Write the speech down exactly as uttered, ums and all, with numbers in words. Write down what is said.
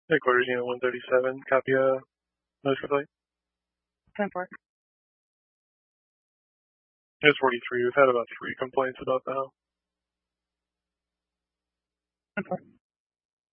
Headquarters Unit one thirty-seven, copy a notice for flight. ten four. It's forty-three. We've had about three complaints about that. ten four.